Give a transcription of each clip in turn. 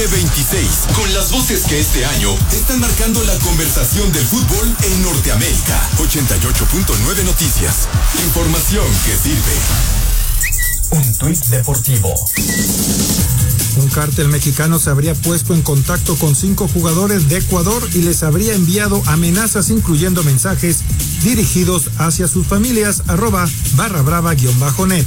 2026, con las voces que este año están marcando la conversación del fútbol en Norteamérica. 88.9 Noticias. Información que sirve. Un tuit deportivo. Un cártel mexicano se habría puesto en contacto con 5 jugadores de Ecuador y les habría enviado amenazas, incluyendo mensajes dirigidos hacia sus familias. @barrabrava_net.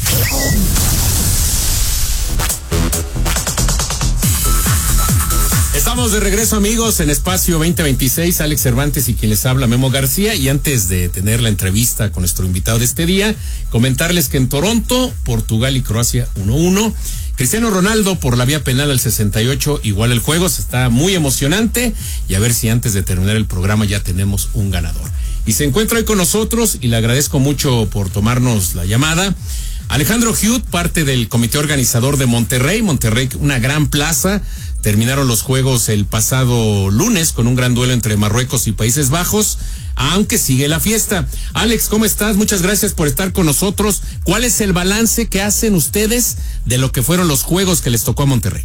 Estamos de regreso, amigos, en Espacio 2026. Alex Cervantes y quien les habla, Memo García. Y antes de tener la entrevista con nuestro invitado de este día, comentarles que en Toronto, Portugal y Croacia 1-1. Cristiano Ronaldo por la vía penal al 68, igual el juego, se está muy emocionante. Y a ver si antes de terminar el programa ya tenemos un ganador. Y se encuentra hoy con nosotros y le agradezco mucho por tomarnos la llamada. Alejandro Huth, parte del comité organizador de Monterrey. Monterrey, una gran plaza. Terminaron los juegos el pasado lunes con un gran duelo entre Marruecos y Países Bajos, aunque sigue la fiesta. Alex, ¿cómo estás? Muchas gracias por estar con nosotros. ¿Cuál es el balance que hacen ustedes de lo que fueron los juegos que les tocó a Monterrey?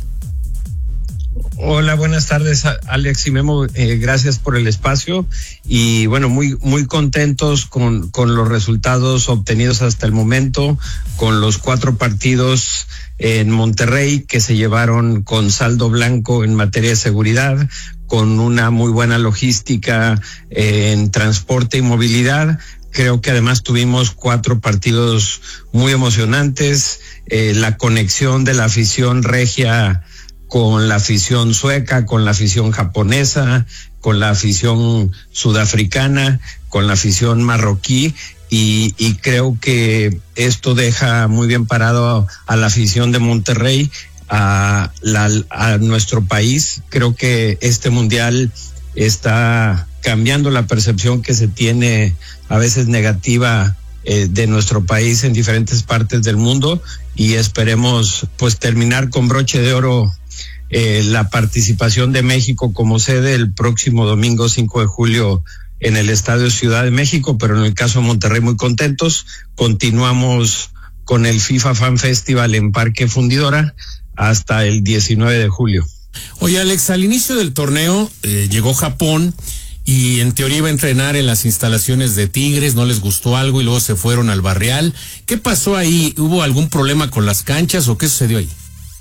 Hola, buenas tardes, Alex y Memo, gracias por el espacio y bueno, muy contentos con los resultados obtenidos hasta el momento, con los 4 partidos en Monterrey que se llevaron con saldo blanco en materia de seguridad, con una muy buena logística en transporte y movilidad. Creo que además tuvimos 4 partidos muy emocionantes, la conexión de la afición regia con la afición sueca, con la afición japonesa, con la afición sudafricana, con la afición marroquí, y creo que esto deja muy bien parado a la afición de Monterrey, a nuestro país. Creo que este mundial está cambiando la percepción que se tiene a veces negativa de nuestro país en diferentes partes del mundo, y esperemos pues terminar con broche de oro la participación de México como sede el próximo domingo 5 de julio en el Estadio Ciudad de México, pero en el caso de Monterrey muy contentos. Continuamos con el FIFA Fan Festival en Parque Fundidora hasta el 19 de julio. Oye, Alex, al inicio del torneo llegó Japón y en teoría iba a entrenar en las instalaciones de Tigres, no les gustó algo y luego se fueron al Barreal. ¿Qué pasó ahí? ¿Hubo algún problema con las canchas o qué sucedió ahí?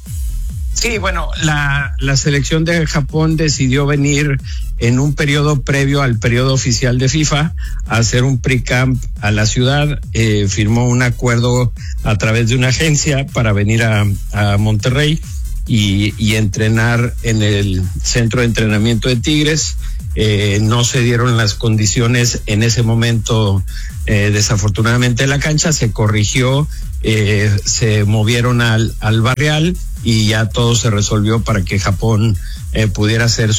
Sí, bueno, la selección de Japón decidió venir en un periodo previo al periodo oficial de FIFA a hacer un pre-camp a la ciudad, firmó un acuerdo a través de una agencia para venir a Monterrey y entrenar en el centro de entrenamiento de Tigres. No se dieron las condiciones en ese momento, desafortunadamente la cancha se corrigió, se movieron al Barreal y ya todo se resolvió para que Japón pudiera hacer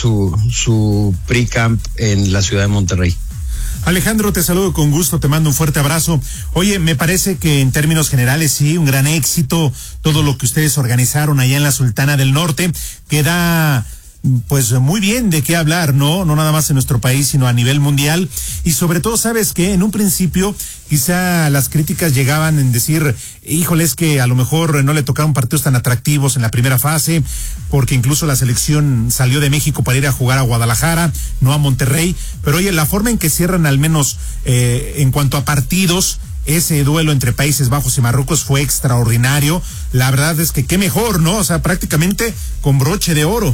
su pre-camp en la ciudad de Monterrey. Alejandro, te saludo con gusto, te mando un fuerte abrazo. Oye, me parece que en términos generales sí, un gran éxito todo lo que ustedes organizaron allá en la Sultana del Norte, queda pues muy bien de qué hablar, ¿no? No nada más en nuestro país, sino a nivel mundial. Y sobre todo, ¿sabes qué? En un principio, quizá las críticas llegaban en decir, híjole, es que a lo mejor no le tocaron partidos tan atractivos en la primera fase, porque incluso la selección salió de México para ir a jugar a Guadalajara, no a Monterrey. Pero oye, la forma en que cierran al menos en cuanto a partidos, ese duelo entre Países Bajos y Marruecos fue extraordinario. La verdad es que qué mejor, ¿no? O sea, prácticamente con broche de oro.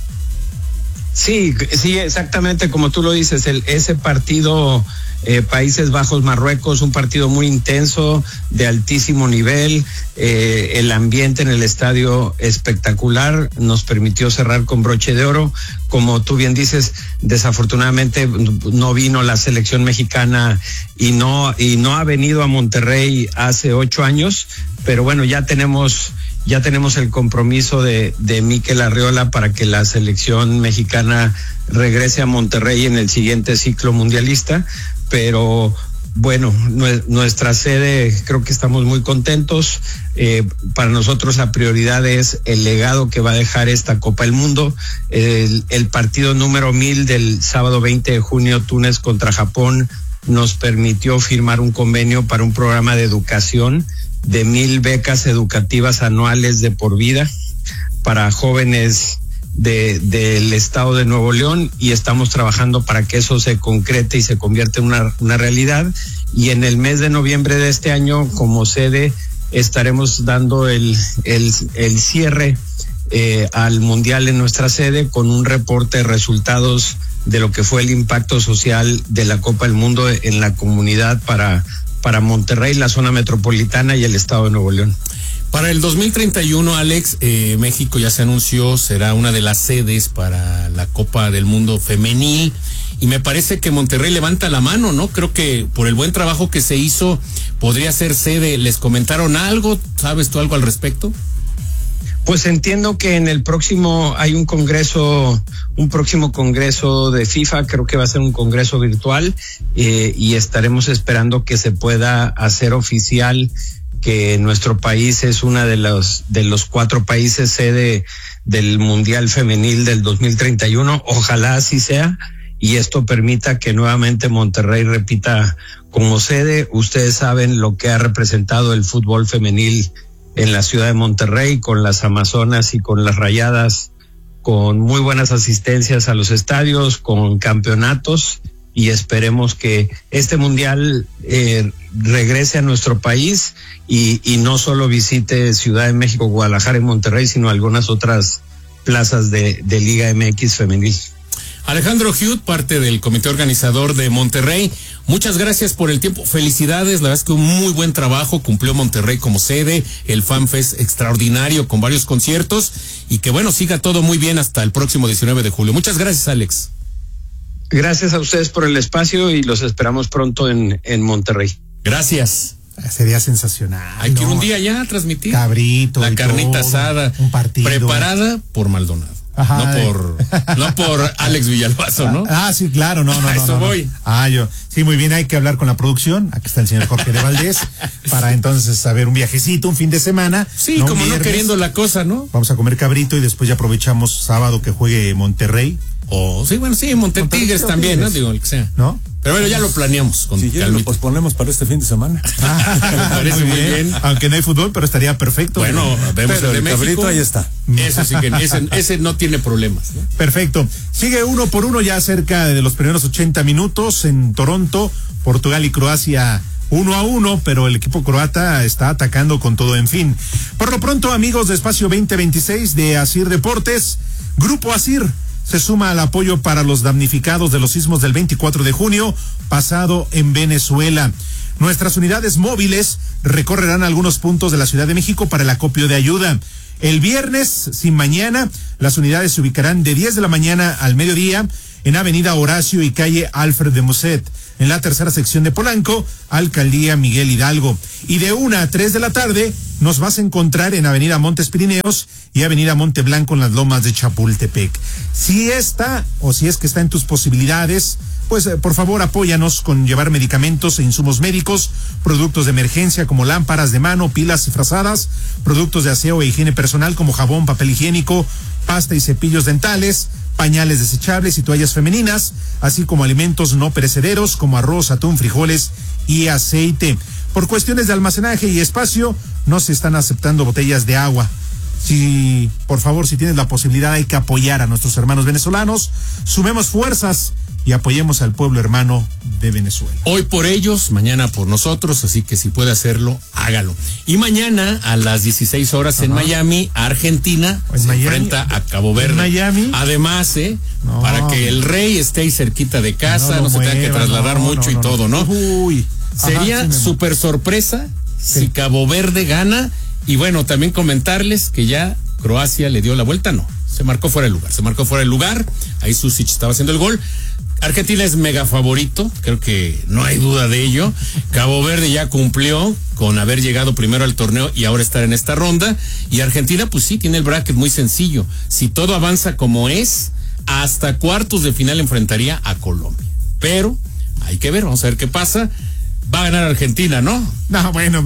Sí, exactamente como tú lo dices, ese partido Países Bajos-Marruecos, un partido muy intenso, de altísimo nivel, el ambiente en el estadio espectacular, nos permitió cerrar con broche de oro. Como tú bien dices, desafortunadamente no vino la selección mexicana y no ha venido a Monterrey hace 8 años, pero bueno, ya tenemos el compromiso de Mikel Arriola para que la selección mexicana regrese a Monterrey en el siguiente ciclo mundialista, pero bueno, nuestra sede, creo que estamos muy contentos. Para nosotros la prioridad es el legado que va a dejar esta Copa del Mundo. El partido número 1000 del sábado 20 de junio, Túnez contra Japón, nos permitió firmar un convenio para un programa de educación de 1000 becas educativas anuales de por vida para jóvenes del estado de Nuevo León, y estamos trabajando para que eso se concrete y se convierta en una realidad. Y en el mes de noviembre de este año, como sede, estaremos dando el cierre al Mundial en nuestra sede, con un reporte de resultados de lo que fue el impacto social de la Copa del Mundo en la comunidad para Monterrey, la zona metropolitana y el estado de Nuevo León. Para el 2031, Alex, México ya se anunció, será una de las sedes para la Copa del Mundo femenil, y me parece que Monterrey levanta la mano, ¿no? Creo que por el buen trabajo que se hizo podría ser sede. ¿Les comentaron algo? ¿Sabes tú algo al respecto? Pues entiendo que en el próximo hay un próximo congreso de FIFA, creo que va a ser un congreso virtual, y estaremos esperando que se pueda hacer oficial que nuestro país es una de los 4 países sede del Mundial Femenil del 2031. Ojalá así sea, y esto permita que nuevamente Monterrey repita como sede. Ustedes saben lo que ha representado el fútbol femenil en la ciudad de Monterrey, con las Amazonas y con las Rayadas, con muy buenas asistencias a los estadios, con campeonatos, y esperemos que este mundial regrese a nuestro país y no solo visite Ciudad de México, Guadalajara y Monterrey, sino algunas otras plazas de Liga MX femenil. Alejandro Huth, parte del comité organizador de Monterrey, muchas gracias por el tiempo, felicidades, la verdad es que un muy buen trabajo cumplió Monterrey como sede, el FanFest extraordinario con varios conciertos, y que bueno, siga todo muy bien hasta el próximo 19 de julio. Muchas gracias, Alex. Gracias a ustedes por el espacio y los esperamos pronto en Monterrey. No Sería sensacional. Hay que ir un día ya a transmitir. Cabrito. La carnita todo, asada. Un partido. Preparada por Maldonado. Ajá, no por Alex Villalbazo, ¿no? Sí, claro, no. Eso voy. Sí, muy bien, hay que hablar con la producción. Aquí está el señor Jorge de Valdés, para entonces saber un viajecito, un fin de semana. Sí, como no queriendo la cosa, ¿no? Vamos a comer cabrito y después ya aprovechamos sábado que juegue Monterrey. Montertigres también, ¿no? Digo, el que sea. ¿No? Pero bueno, ya lo planeamos. Si quieren lo posponemos para este fin de semana. Me parece muy bien. Aunque no hay fútbol, pero estaría perfecto. Bueno, vemos el de México. Cabrito, ahí está. Eso sí que ese no tiene problemas, ¿no? Perfecto. Sigue 1-1 ya cerca de los primeros 80 minutos en Toronto. Portugal y Croacia 1-1, pero el equipo croata está atacando con todo. En fin, por lo pronto, amigos de Espacio 2026 de Asir Deportes, Grupo Asir se suma al apoyo para los damnificados de los sismos del 24 de junio pasado en Venezuela. Nuestras unidades móviles recorrerán algunos puntos de la Ciudad de México para el acopio de ayuda. El viernes, sin mañana, las unidades se ubicarán de 10 de la mañana al mediodía en Avenida Horacio y calle Alfred de Musset, en la tercera sección de Polanco, Alcaldía Miguel Hidalgo. Y de 1 a 3 de la tarde nos vas a encontrar en Avenida Montes Pirineos y Avenida Monte Blanco en las Lomas de Chapultepec. Si es que está en tus posibilidades, pues por favor apóyanos con llevar medicamentos e insumos médicos, productos de emergencia como lámparas de mano, pilas y frazadas, productos de aseo e higiene personal como jabón, papel higiénico, pasta y cepillos dentales, pañales desechables y toallas femeninas, así como alimentos no perecederos como arroz, atún, frijoles y aceite. Por cuestiones de almacenaje y espacio, no se están aceptando botellas de agua. Por favor, si tienes la posibilidad, hay que apoyar a nuestros hermanos venezolanos. Sumemos fuerzas y apoyemos al pueblo hermano de Venezuela. Hoy por ellos, mañana por nosotros, así que si puede hacerlo, hágalo. Y mañana a las 16 horas en Miami, Argentina se enfrenta a Cabo Verde. ¿En Miami? Además, para que el rey esté ahí cerquita de casa, no se tenga que trasladar mucho y todo, ¿no? Sería súper sorpresa si Cabo Verde gana. Y bueno, también comentarles que ya Croacia le dio la vuelta, se marcó fuera del lugar, ahí Susic estaba haciendo el gol. Argentina es mega favorito, creo que no hay duda de ello. Cabo Verde ya cumplió con haber llegado primero al torneo y ahora estar en esta ronda. Y Argentina, pues sí, tiene el bracket muy sencillo. Si todo avanza como es, hasta cuartos de final enfrentaría a Colombia. Pero hay que ver, vamos a ver qué pasa. Va a ganar Argentina, ¿no? No, bueno,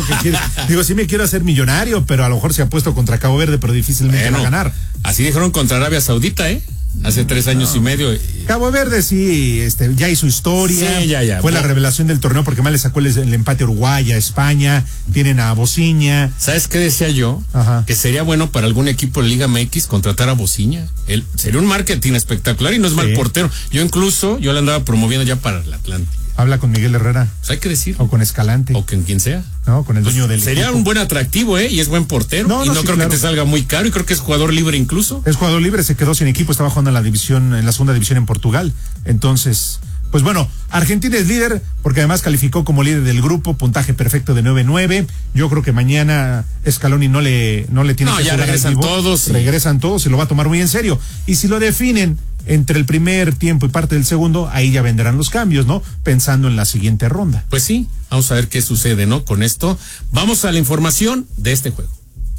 sí me quiero hacer millonario, pero a lo mejor se ha puesto contra Cabo Verde, pero difícilmente va a ganar. Así dijeron contra Arabia Saudita, Hace 3 años y medio. Cabo Verde sí, ya hizo historia. Sí, ya. Fue la revelación del torneo porque más le sacó el empate a Uruguay, a España, tienen a Bociña. ¿Sabes qué decía yo? Ajá. Que sería bueno para algún equipo de Liga MX contratar a Bociña. Sería un marketing espectacular y no es mal portero. Yo la andaba promoviendo ya para el Atlántico. Habla con Miguel Herrera. Pues hay que decir. O con Escalante. O con quien sea. No, con el dueño del sería equipo. un buen atractivo, y es buen portero. No, sí, creo que te salga muy caro y creo que es jugador libre incluso. Es jugador libre, se quedó sin equipo, estaba jugando en la segunda división en Portugal. Entonces, pues bueno, Argentina es líder porque además calificó como líder del grupo, puntaje perfecto de 9-9. Yo creo que mañana Scaloni no le tiene que ya regresan todos. Regresan todos y lo va a tomar muy en serio. Y si lo definen entre el primer tiempo y parte del segundo, ahí ya vendrán los cambios, ¿no? Pensando en la siguiente ronda. Pues sí, vamos a ver qué sucede, ¿no? Con esto, vamos a la información de este juego.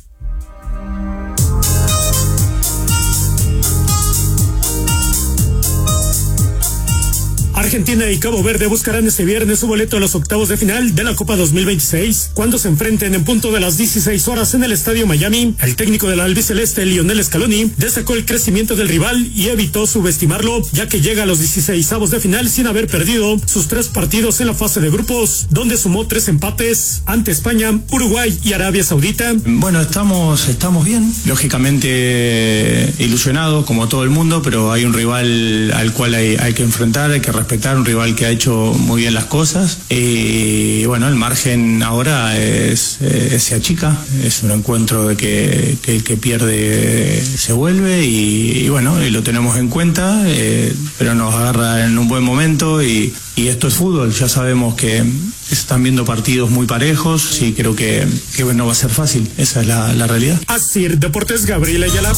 Argentina y Cabo Verde buscarán este viernes su boleto a los octavos de final de la Copa 2026, cuando se enfrenten en punto de las 16 horas en el Estadio Miami. El técnico del albiceleste, Lionel Scaloni, destacó el crecimiento del rival y evitó subestimarlo, ya que llega a los 16avos de final sin haber perdido sus 3 partidos en la fase de grupos, donde sumó 3 empates ante España, Uruguay y Arabia Saudita. Bueno, estamos bien, lógicamente ilusionados como todo el mundo, pero hay un rival al cual hay que enfrentar, hay que respetar, un rival que ha hecho muy bien las cosas y bueno, el margen ahora se achica, es un encuentro de que el que pierde se vuelve y bueno, y lo tenemos en cuenta, pero nos agarra en un buen momento y esto es fútbol, ya sabemos que se están viendo partidos muy parejos y creo que no va a ser fácil, esa es la realidad. Así, Deportes, Gabriel Ayala.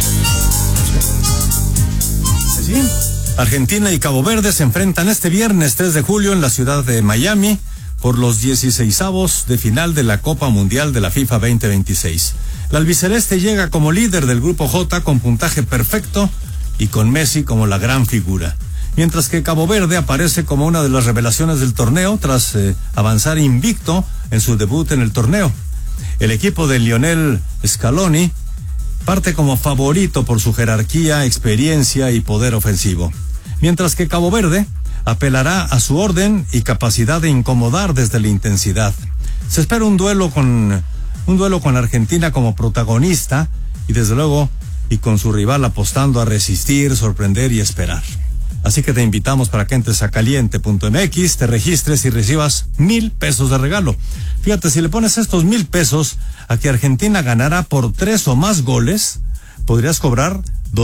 ¿Sí? Argentina y Cabo Verde se enfrentan este viernes 3 de julio en la ciudad de Miami por los 16avos de final de la Copa Mundial de la FIFA 2026. La albiceleste llega como líder del Grupo J con puntaje perfecto y con Messi como la gran figura. Mientras que Cabo Verde aparece como una de las revelaciones del torneo tras avanzar invicto en su debut en el torneo. El equipo de Lionel Scaloni parte como favorito por su jerarquía, experiencia y poder ofensivo. Mientras que Cabo Verde apelará a su orden y capacidad de incomodar desde la intensidad. Se espera un duelo con Argentina como protagonista y desde luego y con su rival apostando a resistir, sorprender y esperar. Así que te invitamos para que entres a caliente.mx, te registres y recibas 1,000 pesos de regalo. Fíjate, si le pones estos 1,000 pesos a que Argentina ganará por 3 o más goles, podrías cobrar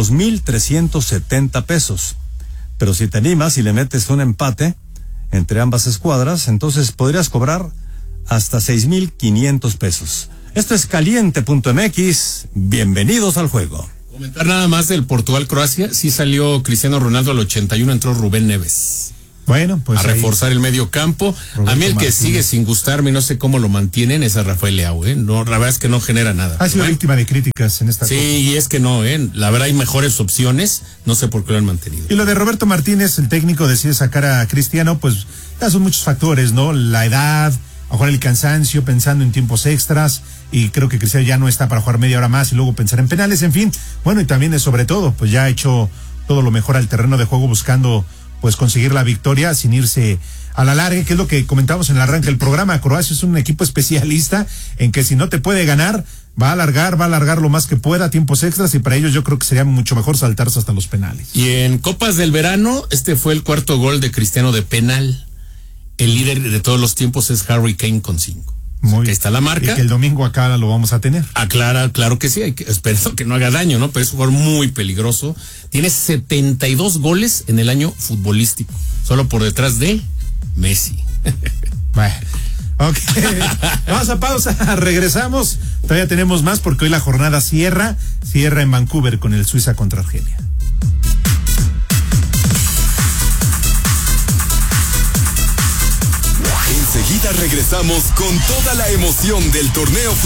2,370 pesos. Pero si te animas y le metes un empate entre ambas escuadras, entonces podrías cobrar hasta 6,500 pesos. Esto es caliente.mx. Bienvenidos al juego. Comentar nada más del Portugal-Croacia. Sí salió Cristiano Ronaldo al 81, entró Rubén Neves. Bueno, pues a reforzar el medio campo. Roberto a mí el que Martínez sigue sin gustarme, no sé cómo lo mantienen, es a Rafael Leao, No, la verdad es que no genera nada. Ha sido víctima de críticas en esta Copa. Y es que no, La verdad hay mejores opciones, no sé por qué lo han mantenido. Y lo de Roberto Martínez, el técnico decide sacar a Cristiano, pues ya son muchos factores, ¿no? La edad, a jugar el cansancio, pensando en tiempos extras, y creo que Cristiano ya no está para jugar media hora más y luego pensar en penales, en fin. Bueno, y también es sobre todo, pues ya ha hecho todo lo mejor al terreno de juego buscando pues conseguir la victoria sin irse a la larga, que es lo que comentamos en el arranque del programa. Croacia es un equipo especialista en que si no te puede ganar, va a alargar lo más que pueda, tiempos extras, y para ellos yo creo que sería mucho mejor saltarse hasta los penales. Y en Copas del Verano, este fue el 4º gol de Cristiano de penal. El líder de todos los tiempos es Harry Kane con 5. Que está la marca. Y que el domingo acá lo vamos a tener. Claro que sí, espero que no haga daño, ¿no? Pero es un jugador muy peligroso. Tiene 72 goles en el año futbolístico, solo por detrás de Messi. Bueno, ok. Vamos a pausa, regresamos. Todavía tenemos más porque hoy la jornada cierra en Vancouver con el Suiza contra Argelia. Enseguida regresamos con toda la emoción del torneo